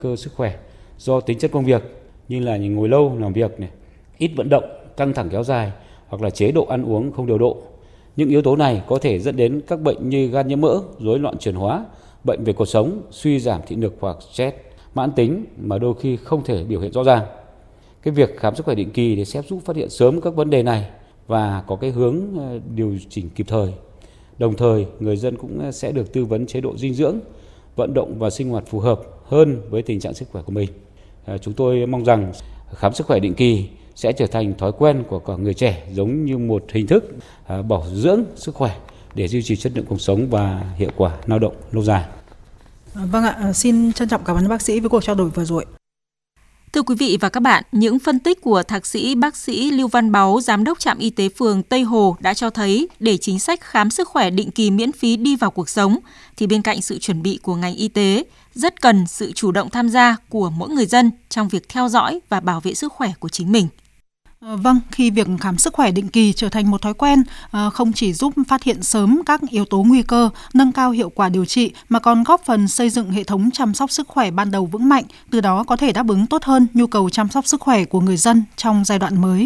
cơ sức khỏe do tính chất công việc như là ngồi lâu làm việc này, ít vận động, căng thẳng kéo dài hoặc là chế độ ăn uống không điều độ. Những yếu tố này có thể dẫn đến các bệnh như gan nhiễm mỡ, rối loạn chuyển hóa, bệnh về cột sống, suy giảm thị lực hoặc stress mãn tính mà đôi khi không thể biểu hiện rõ ràng. Cái việc khám sức khỏe định kỳ thì sẽ giúp phát hiện sớm các vấn đề này và có cái hướng điều chỉnh kịp thời. Đồng thời, người dân cũng sẽ được tư vấn chế độ dinh dưỡng, vận động và sinh hoạt phù hợp hơn với tình trạng sức khỏe của mình. Chúng tôi mong rằng khám sức khỏe định kỳ sẽ trở thành thói quen của cả người trẻ, giống như một hình thức bảo dưỡng sức khỏe để duy trì chất lượng cuộc sống và hiệu quả lao động lâu dài. Vâng ạ, xin trân trọng cảm ơn bác sĩ với cuộc trao đổi vừa rồi. Thưa quý vị và các bạn, những phân tích của Thạc sĩ bác sĩ Lưu Văn Báu, Giám đốc trạm y tế phường Tây Hồ đã cho thấy để chính sách khám sức khỏe định kỳ miễn phí đi vào cuộc sống, thì bên cạnh sự chuẩn bị của ngành y tế, rất cần sự chủ động tham gia của mỗi người dân trong việc theo dõi và bảo vệ sức khỏe của chính mình. Vâng, khi việc khám sức khỏe định kỳ trở thành một thói quen, không chỉ giúp phát hiện sớm các yếu tố nguy cơ, nâng cao hiệu quả điều trị, mà còn góp phần xây dựng hệ thống chăm sóc sức khỏe ban đầu vững mạnh, từ đó có thể đáp ứng tốt hơn nhu cầu chăm sóc sức khỏe của người dân trong giai đoạn mới.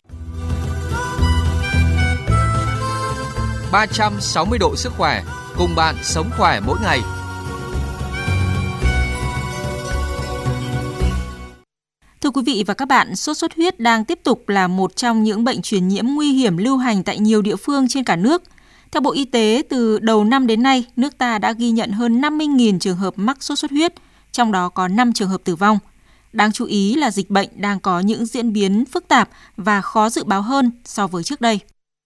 360 độ sức khỏe, cùng bạn sống khỏe mỗi ngày. Thưa quý vị và các bạn, sốt xuất huyết đang tiếp tục là một trong những bệnh truyền nhiễm nguy hiểm lưu hành tại nhiều địa phương trên cả nước. Theo Bộ Y tế, từ đầu năm đến nay, nước ta đã ghi nhận hơn 50.000 trường hợp mắc sốt xuất huyết, trong đó có 5 trường hợp tử vong. Đáng chú ý là dịch bệnh đang có những diễn biến phức tạp và khó dự báo hơn so với trước đây.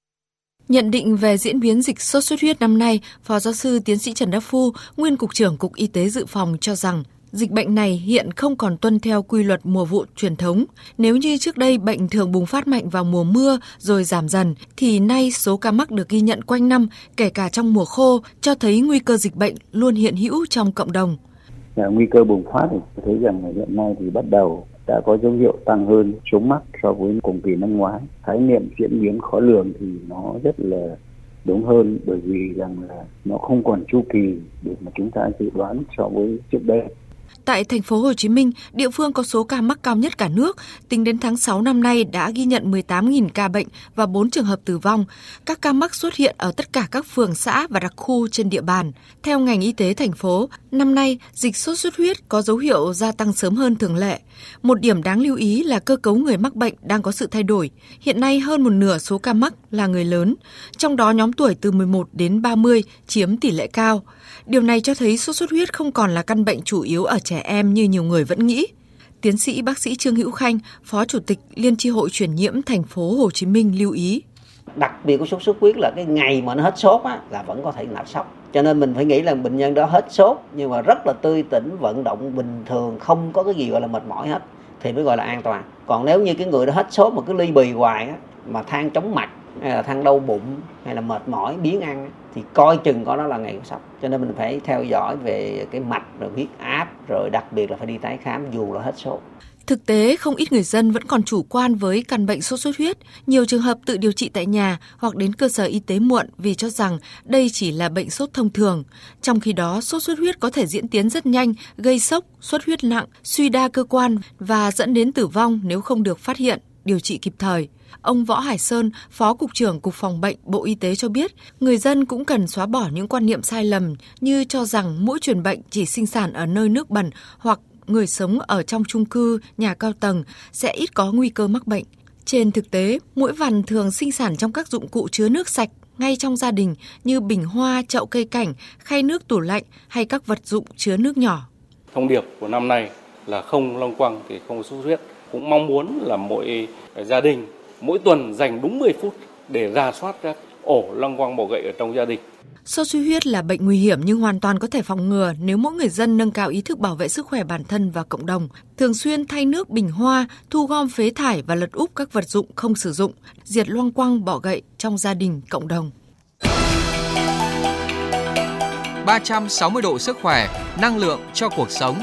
Nhận định về diễn biến dịch sốt xuất huyết năm nay, Phó Giáo sư Tiến sĩ Trần Đắc Phu, nguyên Cục trưởng Cục Y tế Dự phòng cho rằng dịch bệnh này hiện không còn tuân theo quy luật mùa vụ truyền thống. Nếu như trước đây bệnh thường bùng phát mạnh vào mùa mưa rồi giảm dần, thì nay số ca mắc được ghi nhận quanh năm, kể cả trong mùa khô, cho thấy nguy cơ dịch bệnh luôn hiện hữu trong cộng đồng. Nguy cơ bùng phát thì thấy rằng hiện nay thì bắt đầu đã có dấu hiệu tăng hơn số mắc so với cùng kỳ năm ngoái. Khái niệm diễn biến khó lường thì nó rất là đúng hơn, bởi vì rằng là nó không còn chu kỳ để mà chúng ta dự đoán so với trước đây. Tại thành phố Hồ Chí Minh, địa phương có số ca mắc cao nhất cả nước, tính đến tháng 6 năm nay đã ghi nhận 18.000 ca bệnh và 4 trường hợp tử vong. Các ca mắc xuất hiện ở tất cả các phường xã và đặc khu trên địa bàn. Theo ngành y tế thành phố, năm nay dịch sốt xuất huyết có dấu hiệu gia tăng sớm hơn thường lệ. Một điểm đáng lưu ý là cơ cấu người mắc bệnh đang có sự thay đổi. Hiện nay hơn một nửa số ca mắc là người lớn, trong đó nhóm tuổi từ 11 đến 30 chiếm tỷ lệ cao. Điều này cho thấy sốt xuất huyết không còn là căn bệnh chủ yếu ở trẻ em như nhiều người vẫn nghĩ. Tiến sĩ bác sĩ Trương Hữu Khanh, Phó Chủ tịch Liên chi hội truyền nhiễm thành phố Hồ Chí Minh lưu ý. Đặc biệt của sốt xuất huyết là cái ngày mà nó hết sốt á, là vẫn có thể nặng sốc. Cho nên mình phải nghĩ là bệnh nhân đó hết sốt nhưng mà rất là tươi tỉnh, vận động bình thường, không có cái gì gọi là mệt mỏi hết thì mới gọi là an toàn. Còn nếu như cái người đó hết sốt mà cứ ly bì hoài á, mà than chóng mặt hay là than đau bụng hay là mệt mỏi biếng ăn thì coi chừng có đó là ngày sốc. Cho nên mình phải theo dõi về cái mạch rồi huyết áp, rồi đặc biệt là phải đi tái khám dù là hết sốt. Thực tế, không ít người dân vẫn còn chủ quan với căn bệnh sốt xuất huyết. Nhiều trường hợp tự điều trị tại nhà hoặc đến cơ sở y tế muộn vì cho rằng đây chỉ là bệnh sốt thông thường. Trong khi đó, sốt xuất huyết có thể diễn tiến rất nhanh, gây sốc, xuất huyết nặng, suy đa cơ quan và dẫn đến tử vong nếu không được phát hiện, điều trị kịp thời. Ông Võ Hải Sơn, Phó Cục trưởng Cục Phòng bệnh Bộ Y tế cho biết, người dân cũng cần xóa bỏ những quan niệm sai lầm như cho rằng muỗi truyền bệnh chỉ sinh sản ở nơi nước bẩn hoặc người sống ở trong chung cư, nhà cao tầng sẽ ít có nguy cơ mắc bệnh. Trên thực tế, muỗi vằn thường sinh sản trong các dụng cụ chứa nước sạch ngay trong gia đình như bình hoa, chậu cây cảnh, khay nước tủ lạnh hay các vật dụng chứa nước nhỏ. Thông điệp của năm nay là không loang quăng thì không sốt xuất huyết. Cũng mong muốn là mỗi gia đình mỗi tuần dành đúng 10 phút để rà soát các ổ loang quăng bọ gậy ở trong gia đình. Sốt xuất huyết là bệnh nguy hiểm nhưng hoàn toàn có thể phòng ngừa nếu mỗi người dân nâng cao ý thức bảo vệ sức khỏe bản thân và cộng đồng, thường xuyên thay nước bình hoa, thu gom phế thải và lật úp các vật dụng không sử dụng, diệt loang quăng bọ gậy trong gia đình, cộng đồng. 360 độ sức khỏe, năng lượng cho cuộc sống.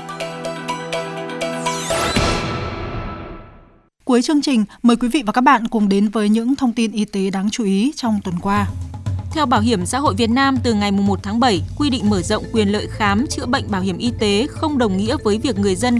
Cuối chương trình, mời quý vị và các bạn cùng đến với những thông tin y tế đáng chú ý trong tuần qua. Theo Bảo hiểm xã hội Việt Nam, từ ngày 1 tháng 7, quy định mở rộng quyền lợi khám chữa bệnh bảo hiểm y tế không đồng nghĩa với việc người dân